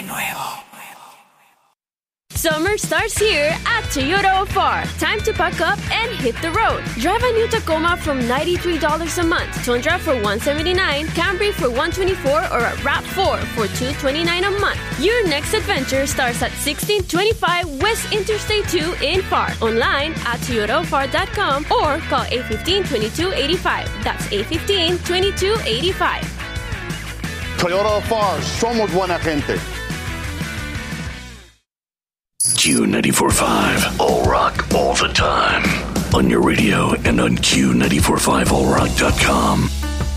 Summer starts here at Toyota Ofar. Time to pack up and hit the road. Drive a new Tacoma from $93 a month, Tundra for $179, Camry for $124, or a RAV4 for $229 a month. Your next adventure starts at 1625 West Interstate 2 in FAR. Online at toyotaofar.com or call 815-2285. That's 815-2285. Toyota Ofar, somos buena gente. Q94.5, all rock, all the time. On your radio and on Q945allrock.com.